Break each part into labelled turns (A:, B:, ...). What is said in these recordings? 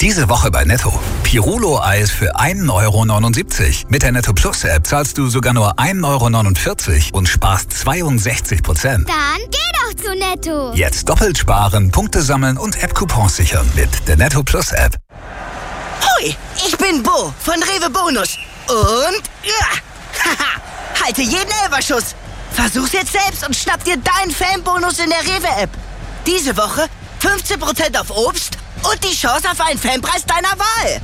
A: Diese Woche bei Netto. Pirulo-Eis für 1,79 €. Mit der Netto Plus App zahlst du sogar nur 1,49 € und sparst 62%.
B: Dann geh doch zu Netto.
A: Jetzt doppelt sparen, Punkte sammeln und App-Coupons sichern mit der Netto Plus App.
C: Hoi, ich bin Bo von Rewe Bonus. Und halte jeden Elferschuss. Versuch's jetzt selbst und schnapp dir deinen Fanbonus in der Rewe-App. Diese Woche 15% auf Obst und die Chance auf einen Fanpreis deiner Wahl.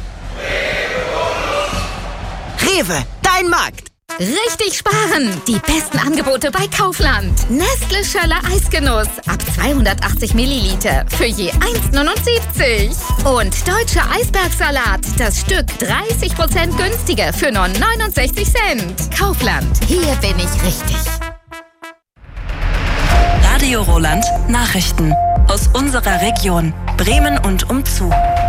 C: Rewe, dein Markt.
D: Richtig sparen! Die besten Angebote bei Kaufland. Nestle Schöller Eisgenuss ab 280 Milliliter für je 1,79 €. Und Deutscher Eisbergsalat, das Stück 30% günstiger für nur 69 Cent. Kaufland, hier bin ich richtig.
E: Radio Roland Nachrichten aus unserer Region Bremen und umzu.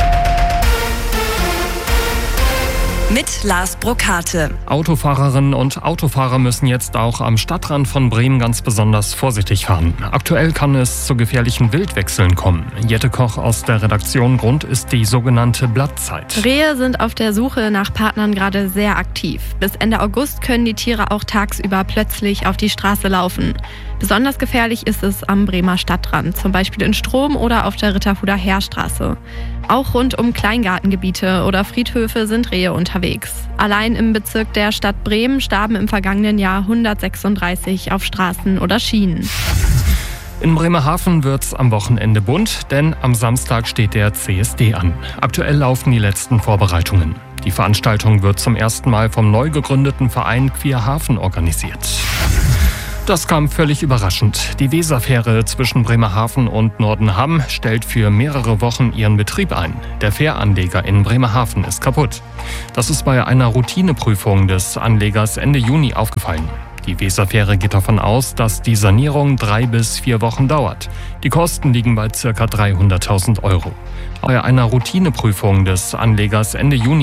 E: Mit Lars Brokate.
F: Autofahrerinnen und Autofahrer müssen jetzt auch am Stadtrand von Bremen ganz besonders vorsichtig fahren. Aktuell kann es zu gefährlichen Wildwechseln kommen. Jette Koch aus der Redaktion. Grund ist die sogenannte Blattzeit.
G: Rehe sind auf der Suche nach Partnern gerade sehr aktiv. Bis Ende August können die Tiere auch tagsüber plötzlich auf die Straße laufen. Besonders gefährlich ist es am Bremer Stadtrand, zum Beispiel in Strom oder auf der Ritterhuder Heerstraße. Auch rund um Kleingartengebiete oder Friedhöfe sind Rehe unterwegs. Allein im Bezirk der Stadt Bremen starben im vergangenen Jahr 136 auf Straßen oder Schienen.
F: In Bremerhaven wird's am Wochenende bunt, denn am Samstag steht der CSD an. Aktuell laufen die letzten Vorbereitungen. Die Veranstaltung wird zum ersten Mal vom neu gegründeten Verein Queer Hafen organisiert. Das kam völlig überraschend. Die Weserfähre zwischen Bremerhaven und Nordenham stellt für mehrere Wochen ihren Betrieb ein. Der Fähranleger in Bremerhaven ist kaputt. Das ist bei einer Routineprüfung des Anlegers Ende Juni aufgefallen. Die Weserfähre geht davon aus, dass die Sanierung 3 bis 4 Wochen dauert. Die Kosten liegen bei ca. 300.000 €. Bei einer Routineprüfung des Anlegers Ende Juni